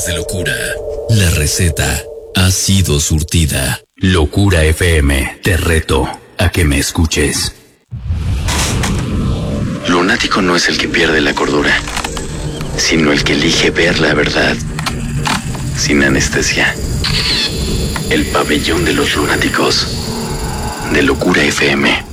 de locura. La receta ha sido surtida. Locura FM, te reto a que me escuches. Lunático no es el que pierde la cordura, sino el que elige ver la verdad sin anestesia. El pabellón de los lunáticos de Locura FM.